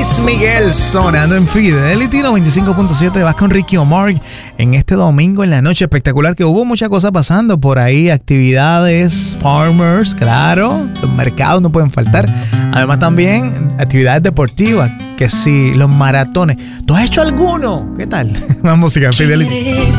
Luis Miguel sonando en Fidelity 95.7. Vas con Ricky Omar en este domingo en la noche espectacular, que hubo muchas cosas pasando por ahí, actividades, farmers, claro, los mercados no pueden faltar. Además también actividades deportivas, que sí, los maratones. ¿Tú has hecho alguno? ¿Qué tal? Más música en Fidelity.